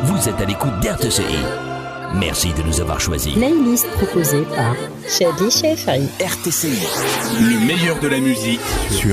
Vous êtes à l'écoute d'RTCI. Merci de nous avoir choisis. Playlist proposée par Shadi Chefari. RTCI. Le meilleur de la musique sur